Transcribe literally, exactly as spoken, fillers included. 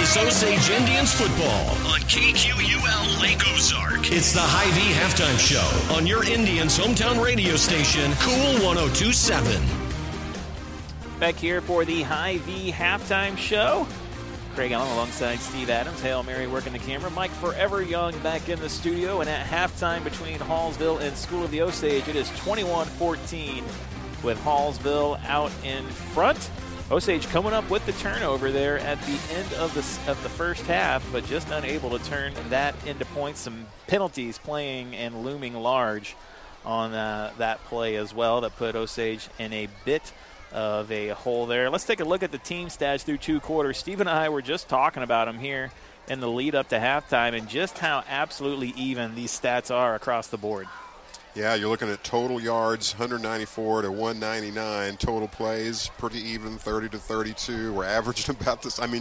Texas Osage Indians football on K Q U L Lake Ozark. It's the Hy-Vee Halftime Show on your Indians' hometown radio station, Cool one oh two point seven. Back here for the Hy-Vee Halftime Show. Craig Allen alongside Steve Adams. Hail Mary working the camera. Mike Forever Young back in the studio. And at halftime between Hallsville and School of the Osage, it is twenty-one fourteen with Hallsville out in front. Osage coming up with the turnover there at the end of the, of the first half, but just unable to turn that into points. Some penalties playing and looming large on uh, that play as well that put Osage in a bit of a hole there. Let's take a look at the team stats through two quarters. Steve and I were just talking about them here in the lead up to halftime and just how absolutely even these stats are across the board. Yeah, you're looking at total yards, one ninety-four to one ninety-nine. Total plays, pretty even, thirty to thirty-two. We're averaging about this. I mean,